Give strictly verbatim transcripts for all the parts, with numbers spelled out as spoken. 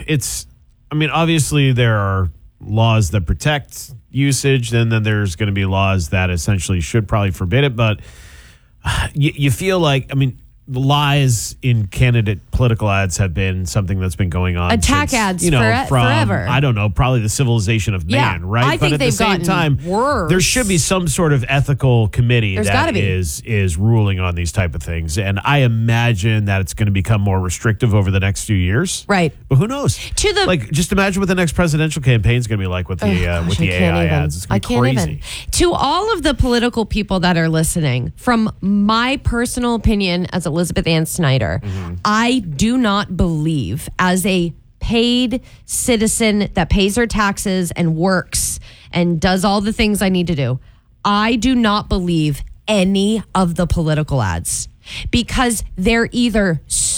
it's, I mean, obviously there are laws that protect usage, and then there's going to be laws that essentially should probably forbid it. But uh, you, you feel like, I mean, the lies in candidate political ads have been something that's been going on. Attack since, ads you know, for, from, forever. I don't know, probably the civilization of Yeah, man, right? I but think at they've the same gotten time, worse. there should be some sort of ethical committee There's that gotta be. is is ruling on these type of things. And I imagine that it's going to become more restrictive over the next few years. Right. But who knows? To the like, just imagine what the next presidential campaign is going to be like with the Oh, uh, gosh, with I the can't A I even. ads. It's I going to be can't crazy. even. To all of the political people that are listening, from my personal opinion as Elizabeth Ann Snyder, Mm-hmm. I do not believe, as a paid citizen that pays her taxes and works and does all the things I need to do, I do not believe any of the political ads, because they're either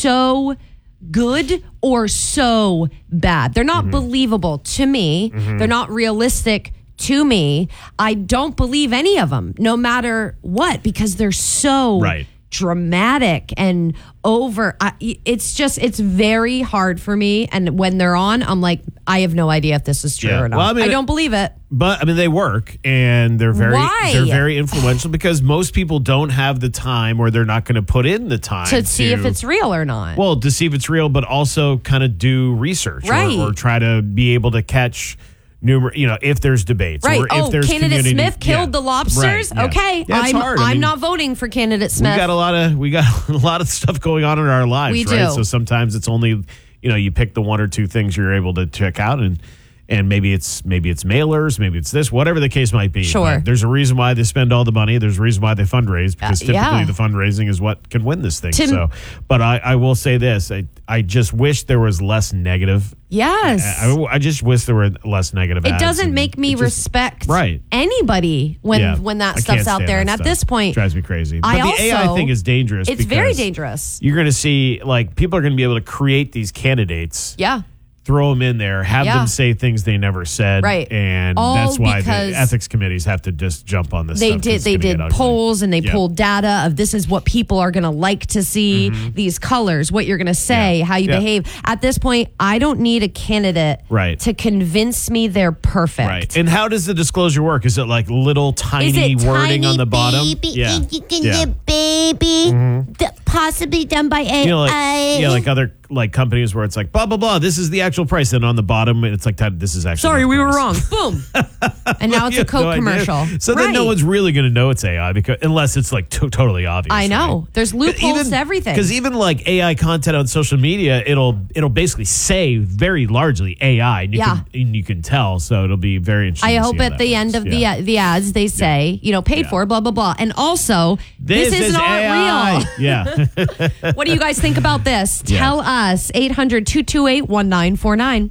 so good or so bad. They're not Mm-hmm. believable to me. They're not realistic to me. I don't believe any of them, no matter what, because they're so Right. dramatic and over. I, it's just, it's very hard for me. And when they're on, I'm like, I have no idea if this is true Yeah. or not. Well, I mean, I don't believe it. But I mean, they work, and they're very Why? they're very influential because most people don't have the time, or they're not going to put in the time To see if it's real or not. well to see if it's real, but also kind of do research, Right. or, or try to be able to catch numerous, you know, if there's debates, Right. or if Oh, there's candidate community- Smith killed yeah. the lobsters. Right, yeah. Okay, Yeah, it's I'm hard. I I'm mean, not voting for candidate Smith. We got a lot of we got a lot of stuff going on in our lives, We right? do. So sometimes it's only, you know, you pick the one or two things you're able to check out, and and maybe it's maybe it's mailers, maybe it's this, whatever the case might be. Sure. But there's a reason why they spend all the money. There's a reason why they fundraise, because Uh, typically yeah. the fundraising is what can win this thing. Tim- so, but I, I will say this: I I just wish there was less negative. Yes. I, I just wish there were less negative. It ads, doesn't and make me it just- respect Right. anybody when Yeah. when that I stuff's can't out stand there. that And at stuff. this point, drives me crazy. I but the A I also- thing is dangerous. it's very because dangerous. You're going to see, like, people are going to be able to create these candidates, Yeah. throw them in there, have Yeah. them say things they never said, Right. and All that's why because the ethics committees have to just jump on this. They stuff 'cause did it's they gonna did get ugly. polls and they Yeah. pulled data of this is what people are going to like to see, these colors, what you're going to say, Yeah. how you Yeah. behave. At this point, I don't need a candidate Right. to convince me they're perfect. Right. And how does the disclosure work? Is it like little tiny Is it wording tiny on the bottom? baby, Yeah. yeah. baby, th- possibly done by A I? You know, like yeah, like other like companies where it's like blah blah blah. This is the actual price, and on the bottom it's like this is actually. Sorry, the we were price. wrong. Boom. And now it's You a have Coke no idea. commercial. So then no Right. one's really going to know it's A I because unless it's like to- totally obvious. I know. right? There's loopholes to everything. Because even like A I content on social media, it'll it'll basically say very largely A I, and you Yeah. can and you can tell. So it'll be very interesting. I to hope see how at that the works. end of Yeah. the the ads they say, you know, paid Yeah. for, blah blah blah. And also, this, This, is, is not A I. real. Yeah. What do you guys think about this? Yeah. Tell us. eight hundred, two two eight, one nine four nine.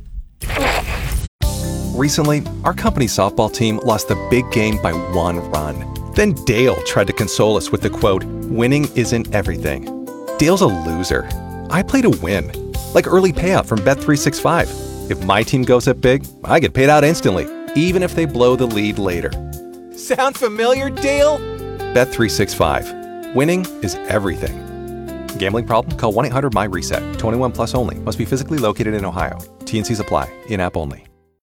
Recently, our company softball team lost the big game by one run. Then Dale tried to console us with the quote, "Winning isn't everything." Dale's a loser. I play to win. Like early payout from Bet three sixty-five. If my team goes up big, I get paid out instantly, even if they blow the lead later. Sound familiar, Dale? Bet three sixty-five. Winning is everything. Gambling problem? Call one eight hundred M Y RESET. twenty-one plus only. Must be physically located in Ohio. T N Cs apply. In-app only.